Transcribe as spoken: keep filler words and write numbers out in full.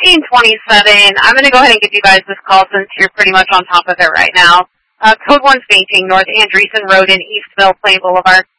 fifteen twenty-seven. I'm going to go ahead and give you guys this call since you're pretty much on top of it right now. Uh, Code one's fainting, North Andreessen Road in Eastville, Plain Boulevard.